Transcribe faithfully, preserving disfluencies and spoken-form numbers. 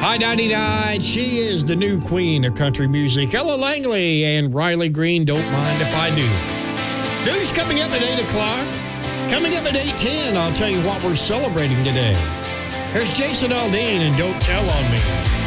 High ninety-nine, she is the new queen of country music. Ella Langley and Riley Green, Don't Mind If I Do. News coming up at eight o'clock. Coming up at eight ten, I'll tell you what we're celebrating today. Here's Jason Aldean and Don't Tell on Me.